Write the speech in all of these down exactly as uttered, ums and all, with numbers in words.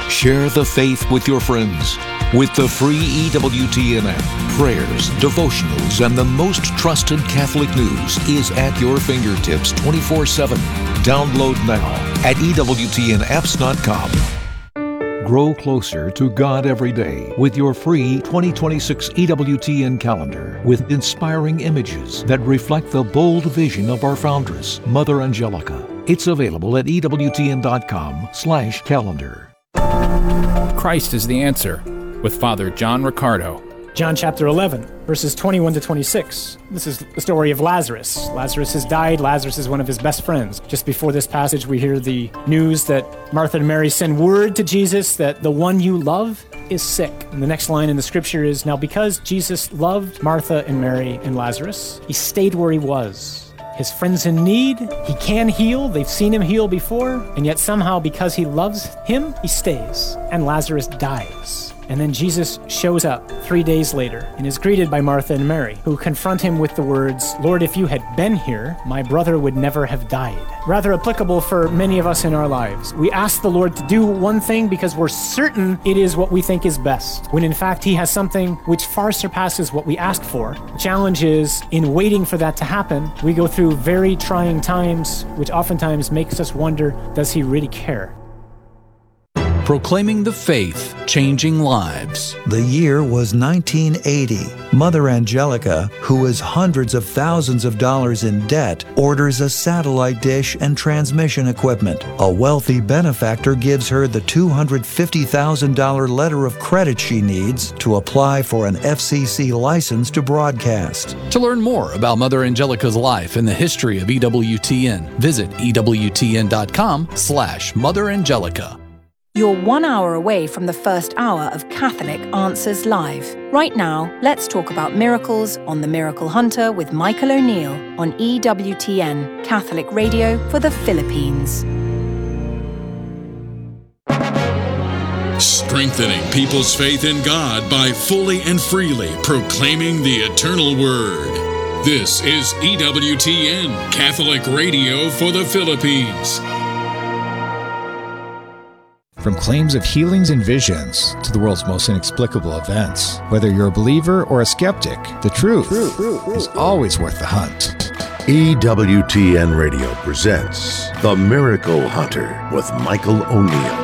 Share the faith with your friends. With the free E W T N app, prayers, devotionals, and the most trusted Catholic news is at your fingertips twenty-four seven. Download now at E W T N apps dot com. Grow closer to God every day with your free twenty twenty-six E W T N calendar with inspiring images that reflect the bold vision of our foundress, Mother Angelica. It's available at E W T N dot com slash calendar. Christ is the answer, with Father John Riccardo. John chapter eleven, verses twenty-one to twenty-six. This is the story of Lazarus. Lazarus has died. Lazarus is one of his best friends. Just before this passage, we hear the news that Martha and Mary send word to Jesus that the one you love is sick. And the next line in the scripture is, now because Jesus loved Martha and Mary and Lazarus, he stayed where he was. His friend's in need. He can heal. They've seen him heal before. And yet somehow, because he loves him, he stays. And Lazarus dies. And then Jesus shows up three days later and is greeted by Martha and Mary, who confront him with the words, Lord, if you had been here, my brother would never have died. Rather applicable for many of us in our lives. We ask the Lord to do one thing because we're certain it is what we think is best, when in fact he has something which far surpasses what we ask for. The challenge is, in waiting for that to happen, we go through very trying times, which oftentimes makes us wonder, does he really care? Proclaiming the faith, changing lives. The year was nineteen eighty. Mother Angelica, who is hundreds of thousands of dollars in debt, orders a satellite dish and transmission equipment. A wealthy benefactor gives her the two hundred fifty thousand dollars letter of credit she needs to apply for an F C C license to broadcast. To learn more about Mother Angelica's life and the history of E W T N, visit E W T N dot com slash Mother Angelica. You're one hour away from the first hour of Catholic Answers Live. Right now, let's talk about miracles on The Miracle Hunter with Michael O'Neill on E W T N, Catholic radio for the Philippines. Strengthening people's faith in God by fully and freely proclaiming the eternal Word. This is E W T N, Catholic radio for the Philippines. From claims of healings and visions to the world's most inexplicable events, whether you're a believer or a skeptic, the truth is always worth the hunt. E W T N Radio presents The Miracle Hunter with Michael O'Neill.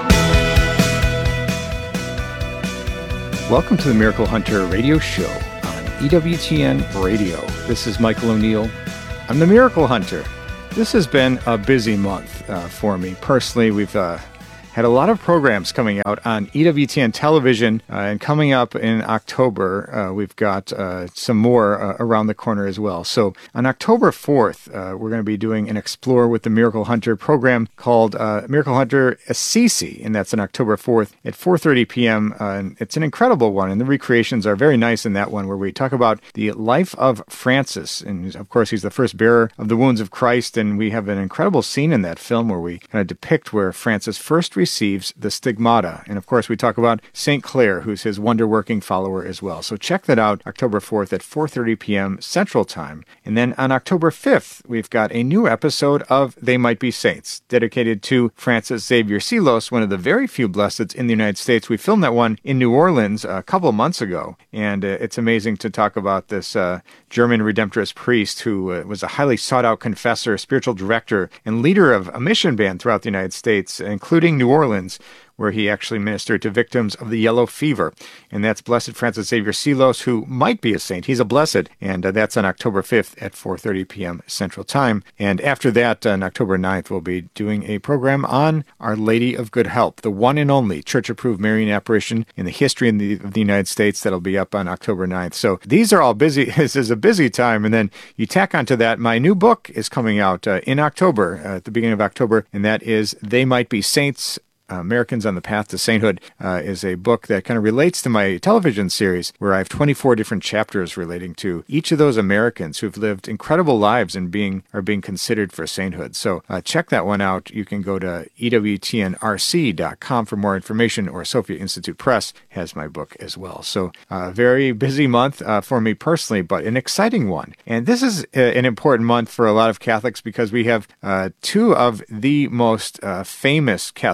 Welcome to the Miracle Hunter radio show on E W T N Radio. This is Michael O'Neill. I'm the Miracle Hunter. This has been a busy month uh, for me. Personally, we've uh, had a lot of programs coming out on E W T N television, uh, and coming up in October, uh, we've got uh, some more uh, around the corner as well. So on October fourth, uh, we're going to be doing an Explore with the Miracle Hunter program called uh, Miracle Hunter Assisi, and that's on October fourth at four thirty p.m. Uh, and it's an incredible one, and the recreations are very nice in that one, where we talk about the life of Francis. And of course, he's the first bearer of the wounds of Christ, and we have an incredible scene in that film where we kind of depict where Francis first receives the stigmata. And of course, we talk about Saint Clare, who's his wonder-working follower as well. So check that out October fourth at four thirty p.m. Central Time. And then on October fifth, we've got a new episode of They Might Be Saints, dedicated to Francis Xavier Seelos, one of the very few blesseds in the United States. We filmed that one in New Orleans a couple of months ago. And uh, it's amazing to talk about this uh, German Redemptorist priest who uh, was a highly sought-out confessor, spiritual director, and leader of a mission band throughout the United States, including New Orleans, where he actually ministered to victims of the yellow fever. And that's Blessed Francis Xavier Seelos, who might be a saint. He's a blessed. And uh, that's on October fifth at four thirty p.m. Central Time. And after that, on October ninth, we'll be doing a program on Our Lady of Good Help, the one and only church-approved Marian apparition in the history in the, of the United States. That'll be up on October ninth. So these are all busy. This is a busy time. And then you tack onto that, my new book is coming out uh, in October, uh, at the beginning of October, and that is They Might Be Saints, Uh, Americans on the Path to Sainthood, uh, is a book that kind of relates to my television series, where I have twenty-four different chapters relating to each of those Americans who've lived incredible lives and being are being considered for sainthood. So uh, check that one out. You can go to E W T N R C dot com for more information, or Sophia Institute Press has my book as well. So a uh, very busy month uh, for me personally, but an exciting one. And this is uh, an important month for a lot of Catholics, because we have uh, two of the most uh, famous Catholic saints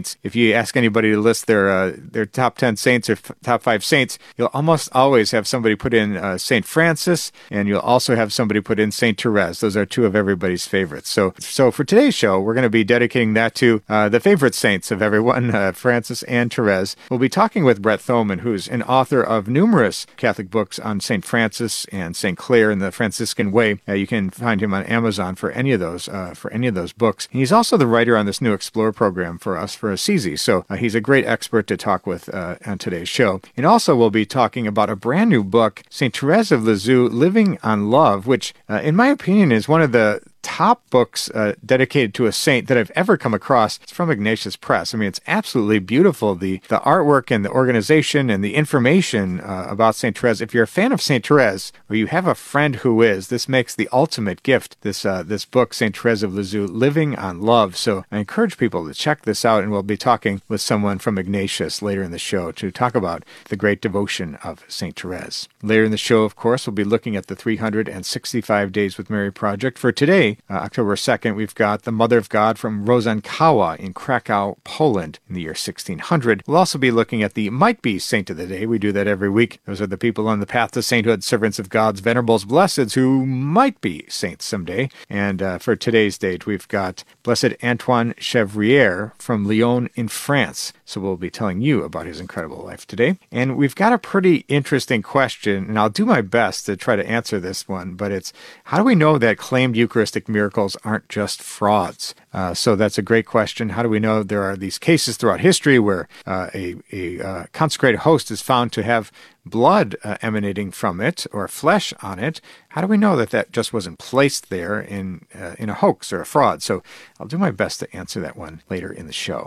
saints. If you ask anybody to list their uh, their top ten saints or f- top five saints, you'll almost always have somebody put in uh, Saint Francis, and you'll also have somebody put in Saint Therese. Those are two of everybody's favorites. So, so for today's show, we're going to be dedicating that to uh, the favorite saints of everyone, uh, Francis and Therese. We'll be talking with Brett Thoman, who's an author of numerous Catholic books on Saint Francis and Saint Clare and the Franciscan Way. Uh, you can find him on Amazon for any of those uh, for any of those books. And he's also the writer on this new Explore program for us for Assisi. So uh, he's a great expert to talk with uh, on today's show. And also we'll be talking about a brand new book, Saint Therese of Lisieux, Living on Love, which uh, in my opinion is one of the top books uh, dedicated to a saint that I've ever come across. It's from Ignatius Press. I mean, it's absolutely beautiful. The the artwork and the organization and the information uh, about Saint Therese. If you're a fan of Saint Therese, or you have a friend who is, this makes the ultimate gift, this uh, this book, Saint Therese of Lisieux, Living on Love. So I encourage people to check this out, and we'll be talking with someone from Ignatius later in the show to talk about the great devotion of Saint Therese. Later in the show, of course, we'll be looking at the three hundred sixty-five Days with Mary project. For today, Uh, October second, we've got the Mother of God from Rosankała in Krakow, Poland in the year sixteen hundred. We'll also be looking at the might-be saint of the day. We do that every week. Those are the people on the path to sainthood, servants of God's venerables, blesseds, who might be saints someday. And uh, for today's date, we've got Blessed Antoine Chevrier from Lyon in France. So we'll be telling you about his incredible life today. And we've got a pretty interesting question, and I'll do my best to try to answer this one, but it's, how do we know that claimed Eucharistic miracles aren't just frauds? Uh, so that's a great question. How do we know there are these cases throughout history where uh, a, a uh, consecrated host is found to have blood uh, emanating from it or flesh on it? How do we know that that just wasn't placed there in uh, in a hoax or a fraud? So I'll do my best to answer that one later in the show.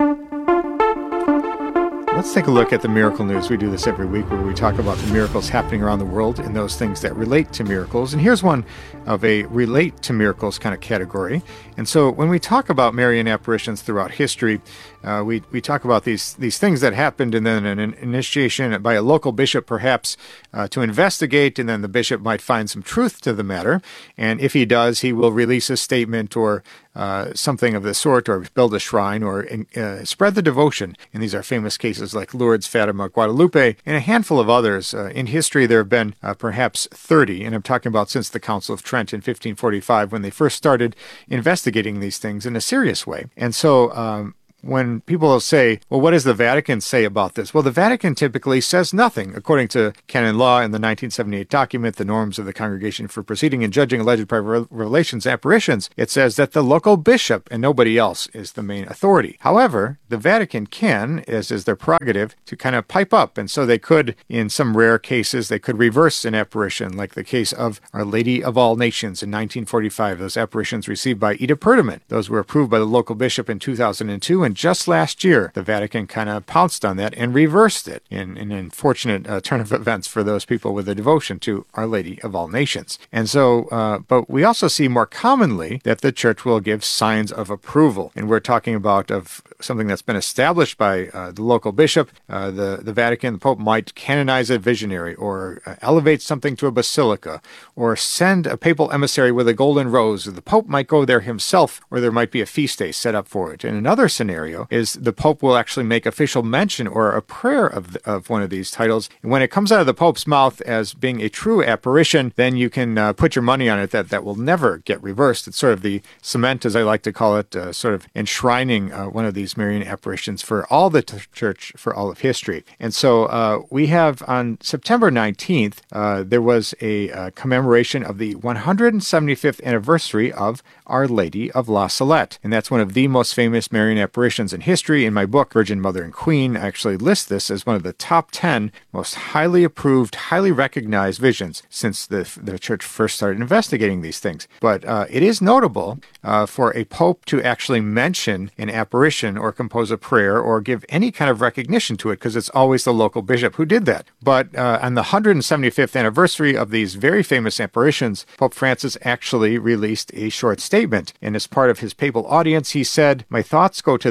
Let's take a look at the miracle news. We do this every week where we talk about the miracles happening around the world and those things that relate to miracles. And here's one of a relate to miracles kind of category. And so when we talk about Marian apparitions throughout history, uh, we, we talk about these, these things that happened and then an initiation by a local bishop perhaps uh, to investigate, and then the bishop might find some truth to the matter. And if he does, he will release a statement or Uh, something of the sort, or build a shrine, or uh, spread the devotion. And these are famous cases like Lourdes, Fatima, Guadalupe, and a handful of others. Uh, in history, there have been uh, perhaps thirty, and I'm talking about since the Council of Trent in fifteen forty-five, when they first started investigating these things in a serious way. And so, um, when people say, well, what does the Vatican say about this? Well, the Vatican typically says nothing. According to canon law in the nineteen seventy-eight document, The Norms of the Congregation for Proceeding and Judging Alleged Private Revelations Apparitions, it says that the local bishop and nobody else is the main authority. However, the Vatican can, as is their prerogative, to kind of pipe up. And so they could, in some rare cases, they could reverse an apparition, like the case of Our Lady of All Nations in nineteen forty-five. Those apparitions received by Ida Perdaman. Those were approved by the local bishop in two thousand two, and just last year, the Vatican kind of pounced on that and reversed it in, in an unfortunate uh, turn of events for those people with a devotion to Our Lady of All Nations. And so, uh, but we also see more commonly that the church will give signs of approval. And we're talking about of something that's been established by uh, the local bishop. Uh, the, the Vatican, the Pope might canonize a visionary, or uh, elevate something to a basilica, or send a papal emissary with a golden rose. The Pope might go there himself, or there might be a feast day set up for it. In another scenario is the Pope will actually make official mention or a prayer of, the, of one of these titles. And when it comes out of the Pope's mouth as being a true apparition, then you can uh, put your money on it that that will never get reversed. It's sort of the cement, as I like to call it, uh, sort of enshrining uh, one of these Marian apparitions for all the t- church, for all of history. And so uh, we have on September nineteenth, uh, there was a uh, commemoration of the one hundred seventy-fifth anniversary of Our Lady of La Salette. And that's one of the most famous Marian apparitions in history. In my book, Virgin Mother and Queen, I actually list this as one of the top ten most highly approved, highly recognized visions since the, the church first started investigating these things. But uh, it is notable uh, for a pope to actually mention an apparition or compose a prayer or give any kind of recognition to it, because it's always the local bishop who did that. But uh, on the one hundred seventy-fifth anniversary of these very famous apparitions, Pope Francis actually released a short statement. And as part of his papal audience, he said, "My thoughts go to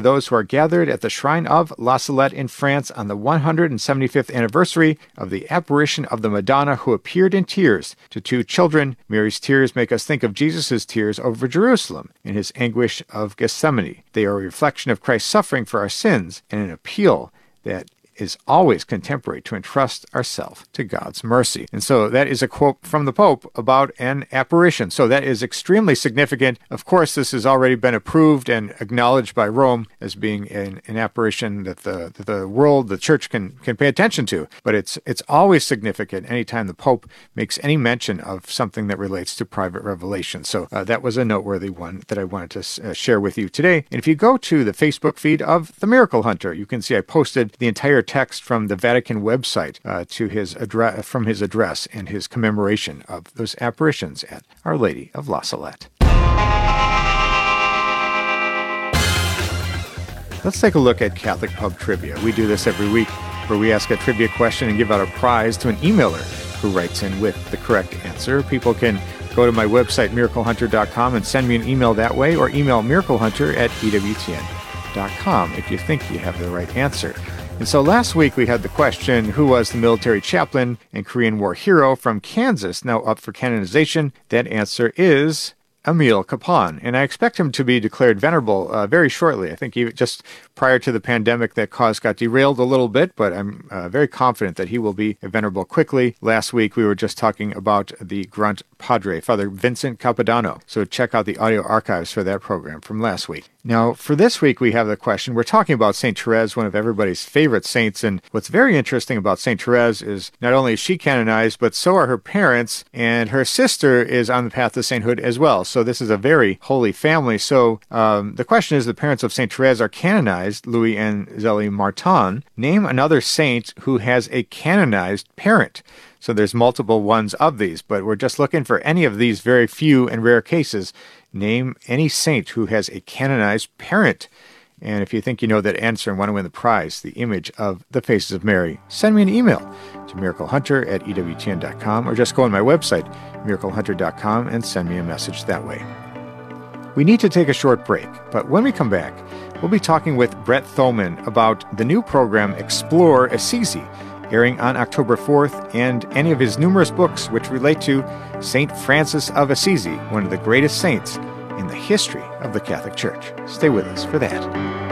those who are gathered at the shrine of La Salette in France on the one hundred seventy-fifth anniversary of the apparition of the Madonna who appeared in tears to two children. Mary's tears make us think of Jesus' tears over Jerusalem in his anguish of Gethsemane. They are a reflection of Christ's suffering for our sins and an appeal that is always contemporary to entrust ourselves to God's mercy. And so that is a quote from the Pope about an apparition. So that is extremely significant. Of course, this has already been approved and acknowledged by Rome as being an, an apparition that the that the world, the church can can pay attention to. But it's it's always significant anytime the Pope makes any mention of something that relates to private revelation. So uh, that was a noteworthy one that I wanted to uh, share with you today. And if you go to the Facebook feed of The Miracle Hunter, you can see I posted the entire text from the Vatican website uh, to his address, from his address and his commemoration of those apparitions at Our Lady of La Salette. Let's take a look at Catholic Pub Trivia. We do this every week where we ask a trivia question and give out a prize to an emailer who writes in with the correct answer. People can go to my website, miracle hunter dot com, and send me an email that way, or email miraclehunter at e w t n dot com if you think you have the right answer. And so last week we had the question, who was the military chaplain and Korean War hero from Kansas now up for canonization? That answer is Emil Kapaun, and I expect him to be declared venerable uh, very shortly. I think he, just prior to the pandemic, that cause got derailed a little bit, but I'm uh, very confident that he will be venerable quickly. Last week, we were just talking about the Grunt Padre, Father Vincent Capodanno, so check out the audio archives for that program from last week. Now, for this week, we have the question. We're talking about Saint Therese, one of everybody's favorite saints, and what's very interesting about Saint Therese is not only is she canonized, but so are her parents, and her sister is on the path to sainthood as well. So this is a very holy family. So um, the question is, the parents of Saint Therese are canonized, Louis and Zélie Martin. Name another saint who has a canonized parent. So there's multiple ones of these, but we're just looking for any of these very few and rare cases. Name any saint who has a canonized parent. And if you think you know that answer and want to win the prize, the image of the faces of Mary, send me an email to miraclehunter at e w t n dot com, or just go on my website, miracle hunter dot com, and send me a message that way. We need to take a short break, but when we come back, we'll be talking with Brett Thoman about the new program Explore Assisi, airing on October fourth, and any of his numerous books which relate to Saint Francis of Assisi, one of the greatest saints in the history of the Catholic Church. Stay with us for that.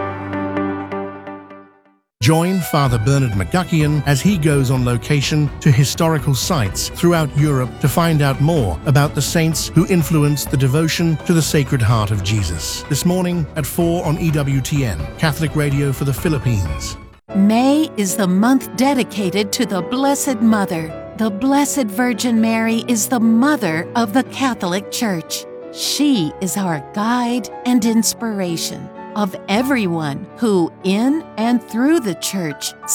Join Father Bernard McGuckian as he goes on location to historical sites throughout Europe to find out more about the saints who influenced the devotion to the Sacred Heart of Jesus. This morning at four on E W T N, Catholic Radio for the Philippines. May is the month dedicated to the Blessed Mother. The Blessed Virgin Mary is the mother of the Catholic Church. She is our guide and inspiration of everyone who, in and through the Church,